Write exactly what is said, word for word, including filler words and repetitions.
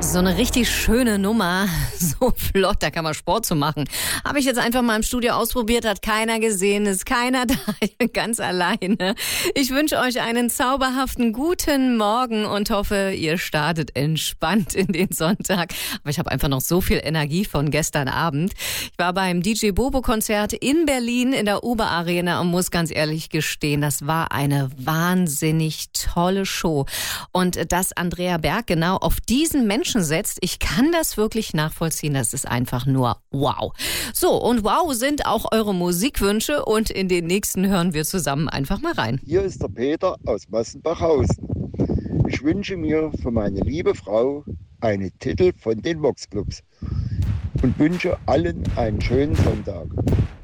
So eine richtig schöne Nummer, so flott, da kann man Sport zu machen. Habe ich jetzt einfach mal im Studio ausprobiert, hat keiner gesehen, ist keiner da, ganz alleine. Ich wünsche euch einen zauberhaften guten Morgen und hoffe, ihr startet entspannt in den Sonntag. Aber ich habe einfach noch so viel Energie von gestern Abend. Ich war beim D J Bobo-Konzert in Berlin in der Uber Arena und muss ganz ehrlich gestehen, das war eine wahnsinnig tolle Show. Und dass Andrea Berg genau auf diesen Menschen setzt, ich kann das wirklich nachvollziehen. Das ist einfach nur wow. So, und wow sind auch eure Musikwünsche und in den nächsten hören wir zusammen einfach mal rein. Hier ist der Peter aus Massenbachhausen. Ich wünsche mir für meine liebe Frau einen Titel von den Vox Clubs und wünsche allen einen schönen Sonntag.